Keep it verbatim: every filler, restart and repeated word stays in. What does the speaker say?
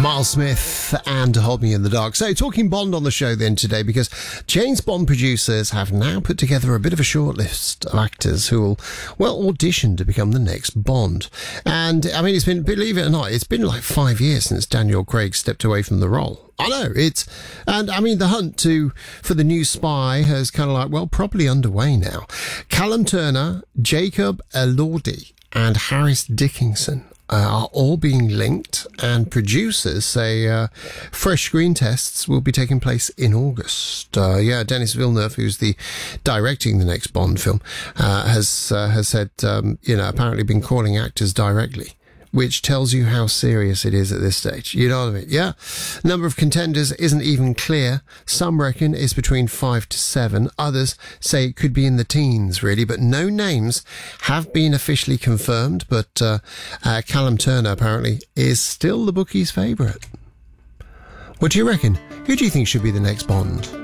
Miles Smith and Hold Me in the Dark. So, talking Bond on the show then today, because James Bond producers have now put together a bit of a short list of actors who will, well, audition to become the next Bond. And, I mean, it's been, believe it or not, it's been like five years since Daniel Craig stepped away from the role. I know, it's, and I mean, the hunt to, for the new spy has kind of like, well, properly underway now. Callum Turner, Jacob Elordi, and Harris Dickinson Uh, are all being linked, and producers say uh, fresh screen tests will be taking place in August. Uh, yeah, Denis Villeneuve, who's the directing the next Bond film, uh, has uh, has said, um, you know, apparently been calling actors directly, which tells you how serious it is at this stage. You know what I mean? Yeah. Number of contenders isn't even clear. Some reckon it's between five to seven. Others say it could be in the teens, really, but no names have been officially confirmed. But uh, uh, Callum Turner apparently is still the bookies' favourite. What do you reckon? Who do you think should be the next Bond?